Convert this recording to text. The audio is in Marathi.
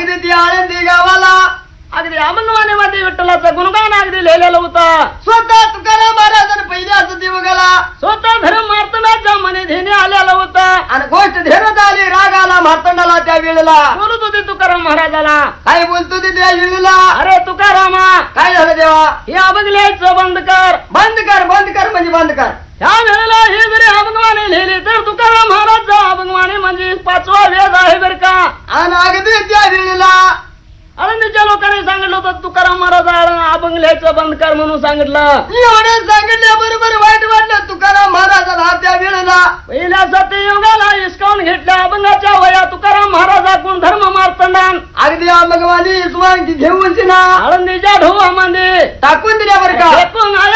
अगदी ती आळंदी गावाला अगदी अभंगवाणीमध्ये विठ्ठलाचं गुणगान अगदी लिहिलेलं होतं. स्वतः तुकाराम महाराजांनी पहिल्याच दिवगाला स्वतः धर्म मार्तंडाच्या मने धेने आलेलं होतं. आणि गोष्ट धेरत आली राग आला मार्तंडाला त्या वेळेला. बोलत होते तुकाराम महाराजाला, काय बोलतो ते त्या वेळेला? अरे तुकारामा, काय झालं देवा? हे अभंग लिहायचं बंद कर. बंद कर बंद कर म्हणजे बंद कर. ह्या वेळेला हे जरी अभंगवाणी लिहिली तर तुकाराम महाराजचा अभंगवाणी म्हणजे 5वा वेद आहे बरं का. आणि अगदी त्या वेळेला आळंदीच्या लोकांनी सांगितलं होतं तुकाराम महाराज अभंग लिहायचं बंद कर म्हणून सांगितलं. एवढं सांगितल्याबरोबर वाईट वाटलं तुकाराम महाराजाला त्या वेळेला. पहिल्या सत्ययुगाला हिसकावून घेतल्या अभंगाच्या वया तुकाराम महाराजाकडून धर्म मार्तंडान अगदी अभंगवाणी स्वांगी घेऊन ना आळंदीच्या ढोवामध्ये टाकून दिल्या बरं का. फेकून आल्या